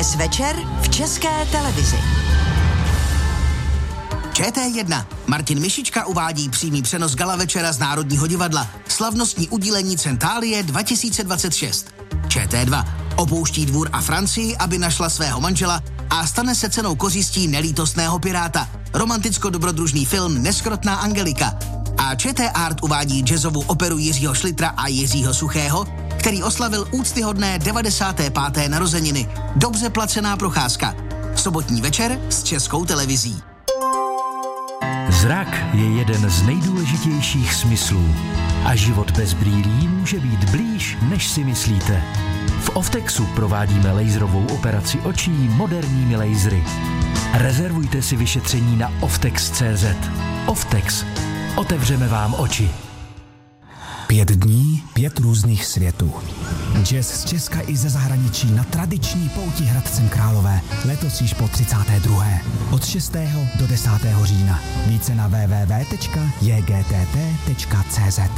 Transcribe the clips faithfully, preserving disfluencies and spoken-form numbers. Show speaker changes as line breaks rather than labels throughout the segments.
Dnes večer v České televizi.
Č T jedna. Martin Mišička uvádí přímý přenos gala večera z Národního divadla. Slavnostní udílení Centálie dva tisíce dvacet šest. Č T dva. Opouští dvůr a Francii, aby našla svého manžela a stane se cenou kořistí nelítostného piráta. Romanticko-dobrodružný film Neskrotná Angelika. A Č T Art uvádí jazzovou operu Jiřího Šlitra a Jiřího Suchého, který oslavil úctyhodné devadesáté páté narozeniny. Dobře placená procházka. Sobotní večer s Českou televizí.
Zrak je jeden z nejdůležitějších smyslů a život bez brýlí může být blíž, než si myslíte. V Oftexu provádíme laserovou operaci očí moderními lasery. Rezervujte si vyšetření na oftex tečka cé zet. Oftex. Otevřeme vám oči.
Pět dní, pět různých světů. Jazz z Česka i ze zahraničí na tradiční pouti Hradcem Králové. Letos již po třicáté druhé. Od šestého do desátého října. Více na w w w tečka j g t t tečka c z.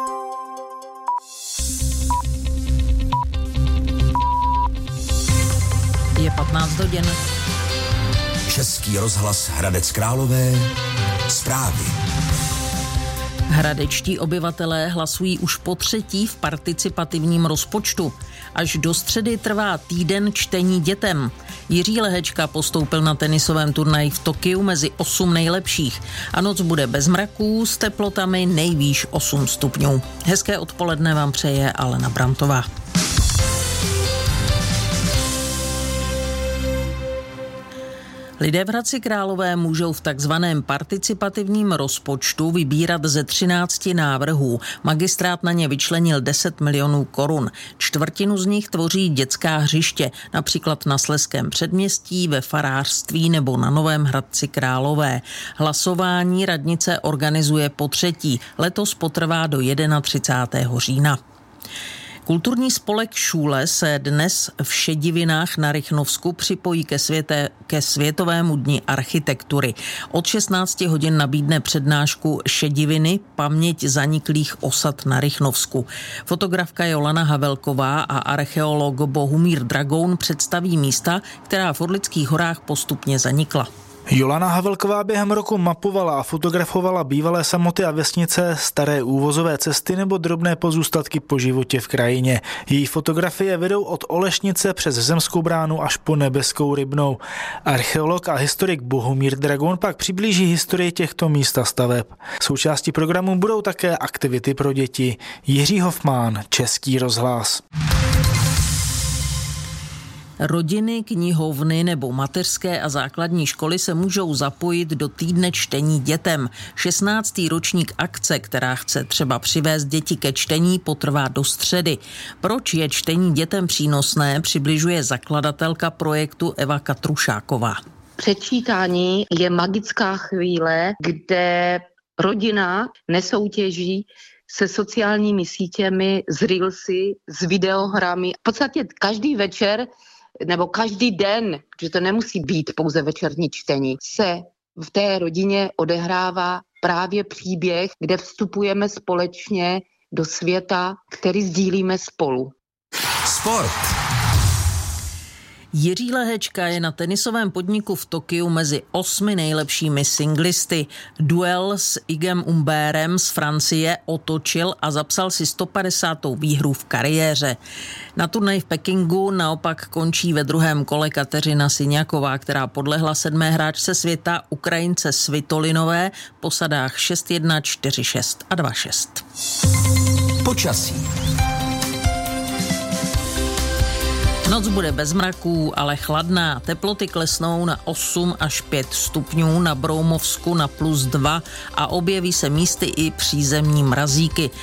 Je patnáct hodin.
Český rozhlas Hradec Králové. Zprávy.
Hradečtí obyvatelé hlasují už po třetí v participativním rozpočtu. Až do středy trvá týden čtení dětem. Jiří Lehečka postoupil na tenisovém turnaji v Tokiu mezi osm nejlepších. A noc bude bez mraků s teplotami nejvýš osm stupňů. Hezké odpoledne vám přeje Alena Brantová. Lidé v Hradci Králové můžou v takzvaném participativním rozpočtu vybírat ze třinácti návrhů. Magistrát na ně vyčlenil deset milionů korun. Čtvrtinu z nich tvoří dětská hřiště, například na Slezském předměstí, ve farářství nebo na Novém Hradci Králové. Hlasování radnice organizuje po třetí. Letos potrvá do třicátého prvního října. Kulturní spolek Šule se dnes v Šedivinách na Rychnovsku připojí ke, světe, ke Světovému dni architektury. Od šestnácti hodin nabídne přednášku Šediviny, paměť zaniklých osad na Rychnovsku. Fotografka Jolana Havelková a archeolog Bohumír Dragoun představí místa, která v Orlických horách postupně zanikla.
Jolana Havelková během roku mapovala a fotografovala bývalé samoty a vesnice, staré úvozové cesty nebo drobné pozůstatky po životě v krajině. Její fotografie vedou od Olešnice přes Zemskou bránu až po Nebeskou Rybnou. Archeolog a historik Bohumír Dragoun pak přiblíží historii těchto míst a staveb. Součástí programu budou také aktivity pro děti. Jiří Hofmann, Český rozhlas.
Rodiny, knihovny nebo mateřské a základní školy se můžou zapojit do týdne čtení dětem. šestnáctý ročník akce, která chce třeba přivést děti ke čtení, potrvá do středy. Proč je čtení dětem přínosné, přibližuje zakladatelka projektu Eva Katrušáková.
Předčítání je magická chvíle, kde rodina nesoutěží se sociálními sítěmi, s reelsy, s videohrami. V podstatě každý večer nebo každý den, že to nemusí být pouze večerní čtení, se v té rodině odehrává právě příběh, kde vstupujeme společně do světa, který sdílíme spolu.
Sport.
Jiří Lehečka je na tenisovém podniku v Tokiu mezi osmi nejlepšími singlisty. Duel s Igem Humbérem z Francie otočil a zapsal si sto padesátou výhru v kariéře. Na turnaji v Pekingu naopak končí ve druhém kole Kateřina Syňaková, která podlehla sedmé hráčce světa Ukrajince Svitolinové po sadách šest jedna, čtyři šest a dva šest.
Počasí.
Noc bude bez mraků, ale chladná. Teploty klesnou na osm až pět stupňů, na Broumovsku na plus dva a objeví se místy i přízemní mrazíky.